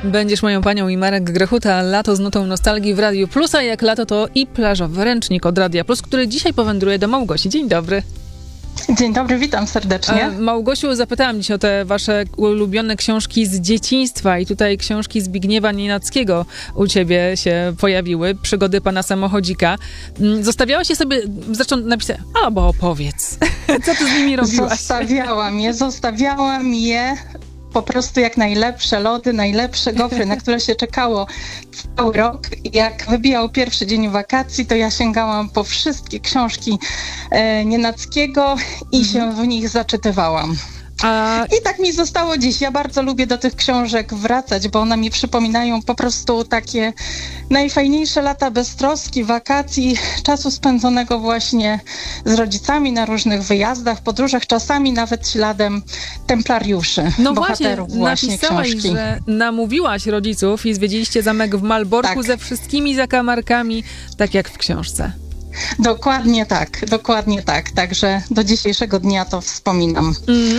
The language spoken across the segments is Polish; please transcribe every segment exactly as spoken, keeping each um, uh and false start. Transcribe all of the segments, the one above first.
Będziesz moją panią i Marek Grechuta, lato z nutą nostalgii w Radiu Plus, a jak lato to i plażowy ręcznik od Radia Plus, który dzisiaj powędruje do Małgosi. Dzień dobry. Dzień dobry, witam serdecznie. Małgosiu, zapytałam dziś o te wasze ulubione książki z dzieciństwa i tutaj książki Zbigniewa Nienackiego u ciebie się pojawiły, Przygody pana samochodzika. Zostawiałaś je sobie, zresztą napisać, albo opowiedz, co ty z nimi robiłaś? Zostawiałam je, zostawiałam je po prostu jak najlepsze lody, najlepsze gofry, na które się czekało cały rok. Jak wybijał pierwszy dzień wakacji, to ja sięgałam po wszystkie książki e, Nienackiego i mhm. się w nich zaczytywałam. A... I tak mi zostało dziś. Ja bardzo lubię do tych książek wracać, bo one mi przypominają po prostu takie najfajniejsze lata beztroski, wakacji, czasu spędzonego właśnie z rodzicami na różnych wyjazdach, podróżach, czasami nawet śladem templariuszy, no bohaterów właśnie, właśnie napisałaś, książki. Że namówiłaś rodziców i zwiedziliście zamek w Malborku tak. ze wszystkimi zakamarkami, tak jak w książce. Dokładnie tak, dokładnie tak. Także do dzisiejszego dnia to wspominam. Mm-hmm.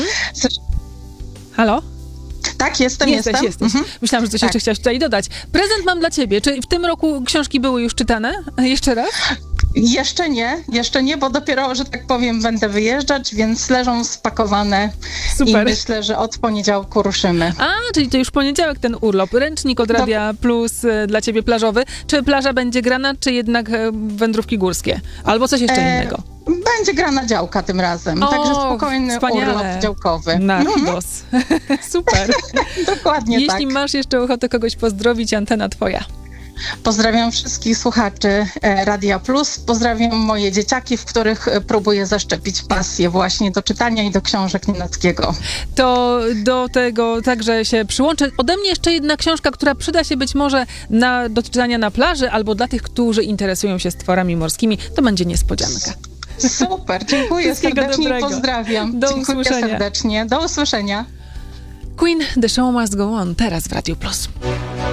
Halo? Tak, jestem, jesteś, jestem. Jesteś. Mm-hmm. Myślałam, że coś tak. jeszcze chciałaś tutaj dodać. Prezent mam dla ciebie. Czy w tym roku książki były już czytane? Jeszcze raz? Jeszcze nie, jeszcze nie, bo dopiero, że tak powiem, będę wyjeżdżać, więc leżą spakowane. Super. I myślę, że od poniedziałku ruszymy. A, czyli to już poniedziałek ten urlop. Ręcznik od Radia Do... Plus y, dla ciebie plażowy. Czy plaża będzie grana, czy jednak y, wędrówki górskie? Albo coś jeszcze e... innego? Będzie grana działka tym razem, o, także spokojny wspaniale. Urlop działkowy. Na Rodos. Super. Dokładnie Jeśli tak. Jeśli masz jeszcze ochotę kogoś pozdrowić, antena twoja. Pozdrawiam wszystkich słuchaczy Radia Plus. Pozdrawiam moje dzieciaki, w których próbuję zaszczepić pasję właśnie do czytania i do książek Nienackiego. To do tego także się przyłączę. Ode mnie jeszcze jedna książka, która przyda się być może na, do czytania na plaży albo dla tych, którzy interesują się stworami morskimi. To będzie niespodzianka. Super, dziękuję serdecznie, dobrego. Pozdrawiam. Do dziękuję usłyszenia. serdecznie. Do usłyszenia. Queen, The Show Must Go On, teraz w Radiu Plus.